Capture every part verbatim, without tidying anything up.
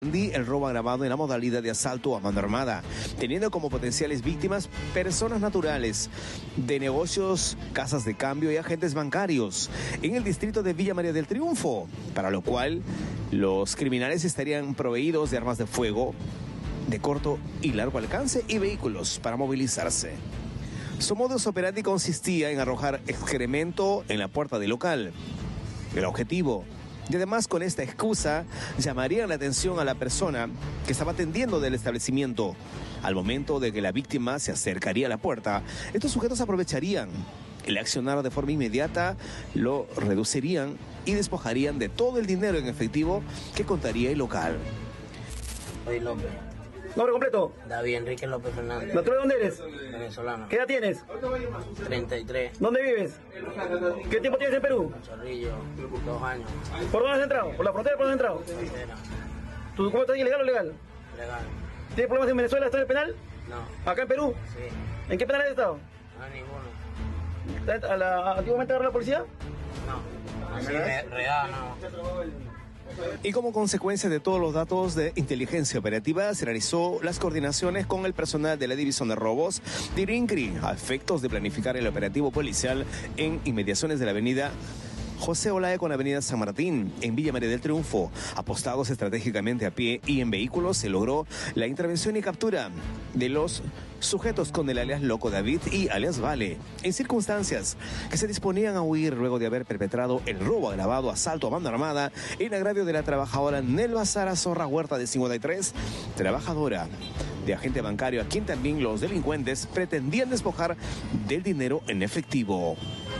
El robo agravado en la modalidad de asalto a mano armada, teniendo como potenciales víctimas personas naturales, de negocios, casas de cambio y agentes bancarios en el distrito de Villa María del Triunfo, para lo cual los criminales estarían proveídos de armas de fuego de corto y largo alcance y vehículos para movilizarse. Su modus operandi consistía en arrojar excremento en la puerta del local. El objetivo, y además con esta excusa, llamarían la atención a la persona que estaba atendiendo del establecimiento. Al momento de que la víctima se acercaría a la puerta, estos sujetos aprovecharían el accionar de forma inmediata, lo reducirían y despojarían de todo el dinero en efectivo que contaría el local. Soy López. ¿Nombre completo? David Enrique López Fernández. ¿Natural de dónde eres? Venezolano. ¿Qué edad tienes? treinta y tres. ¿Dónde vives? ¿Qué tiempo tienes en Perú? Chorrillo, dos años. ¿Por dónde has entrado? ¿Por la frontera por dónde has entrado? Frontera. ¿Tu documento es ilegal o legal? Legal. ¿Tienes problemas en Venezuela? ¿Estás en el penal? No. ¿Acá en Perú? Sí. ¿En qué penal has estado? No hay ninguno. ¿A la, ¿Antiguamente agarró la policía? No. Así de real, no. Y como consecuencia de todos los datos de inteligencia operativa, se realizó las coordinaciones con el personal de la División de Robos de INCRI a efectos de planificar el operativo policial en inmediaciones de la avenida José Olaya con la avenida San Martín, en Villa María del Triunfo. Apostados estratégicamente a pie y en vehículos, se logró la intervención y captura de los sujetos con el alias Loco David y alias Vale, en circunstancias que se disponían a huir luego de haber perpetrado el robo agravado, asalto a mano armada, en agravio de la trabajadora Nelva Sara Zorra Huerta, de cincuenta y tres, trabajadora de agente bancario, a quien también los delincuentes pretendían despojar del dinero en efectivo.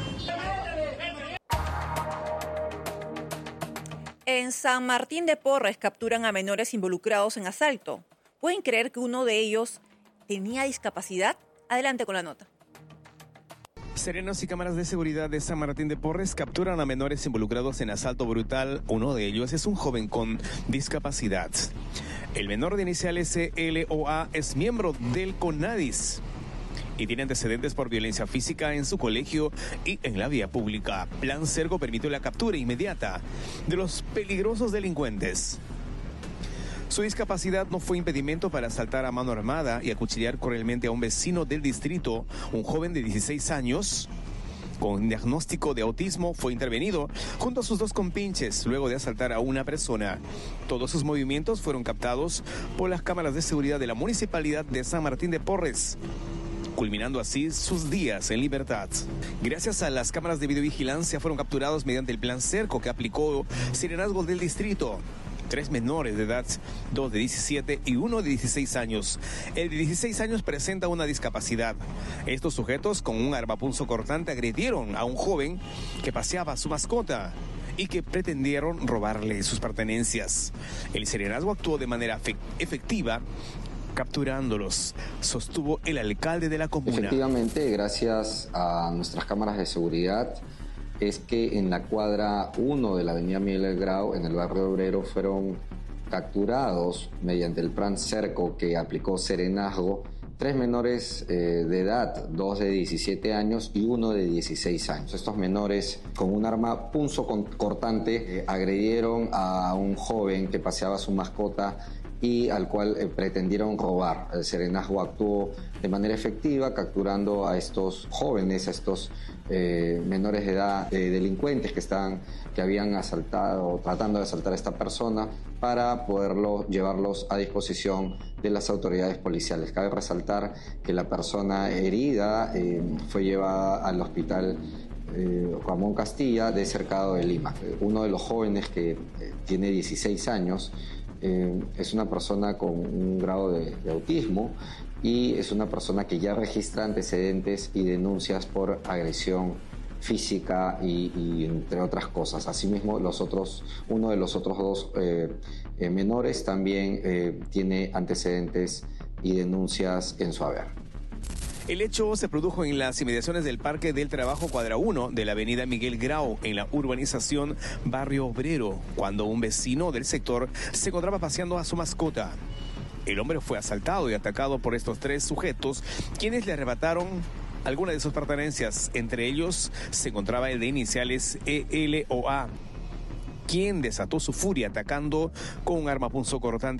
En San Martín de Porres capturan a menores involucrados en asalto. ¿Pueden creer que uno de ellos tenía discapacidad? Adelante con la nota. Serenos y cámaras de seguridad de San Martín de Porres capturan a menores involucrados en asalto brutal. Uno de ellos es un joven con discapacidad. El menor de iniciales C L O A es miembro del CONADIS y tiene antecedentes por violencia física en su colegio y en la vía pública. Plan Cerco permitió la captura inmediata de los peligrosos delincuentes. Su discapacidad no fue impedimento para asaltar a mano armada y acuchillar cruelmente a un vecino del distrito. Un joven de dieciséis años con diagnóstico de autismo fue intervenido junto a sus dos compinches luego de asaltar a una persona. Todos sus movimientos fueron captados por las cámaras de seguridad de la Municipalidad de San Martín de Porres, culminando así sus días en libertad. Gracias a las cámaras de videovigilancia fueron capturados mediante el Plan Cerco que aplicó Serenazgo del distrito. Tres menores de edad, dos de diecisiete y uno de dieciséis años. El de dieciséis años presenta una discapacidad. Estos sujetos con un arma punzocortante agredieron a un joven que paseaba a su mascota y que pretendieron robarle sus pertenencias. El serenazgo actuó de manera efectiva, capturándolos, sostuvo el alcalde de la comuna. Efectivamente, gracias a nuestras cámaras de seguridad, es que en la cuadra uno de la avenida Miguel Grau, en el barrio obrero, fueron capturados mediante el plan Cerco que aplicó Serenazgo tres menores eh, de edad, dos de diecisiete años y uno de dieciséis años. Estos menores con un arma punzocortante eh, agredieron a un joven que paseaba a su mascota y al cual eh, pretendieron robar. El serenazgo actuó de manera efectiva, capturando a estos jóvenes, a estos eh, menores de edad, eh, delincuentes que, estaban, que habían asaltado, tratando de asaltar a esta persona, para poderlos llevarlos a disposición de las autoridades policiales. Cabe resaltar que la persona herida eh, fue llevada al hospital Eh, Ramón Castilla de Cercado de Lima. Eh, uno de los jóvenes que eh, tiene dieciséis años eh, es una persona con un grado de, de autismo y es una persona que ya registra antecedentes y denuncias por agresión física y, y entre otras cosas. Asimismo, los otros, uno de los otros dos eh, eh, menores también eh, tiene antecedentes y denuncias en su haber. El hecho se produjo en las inmediaciones del Parque del Trabajo Cuadra uno de la avenida Miguel Grau, en la urbanización Barrio Obrero, cuando un vecino del sector se encontraba paseando a su mascota. El hombre fue asaltado y atacado por estos tres sujetos, quienes le arrebataron algunas de sus pertenencias. Entre ellos se encontraba el de iniciales E L O A. quien desató su furia atacando con un arma punzocortante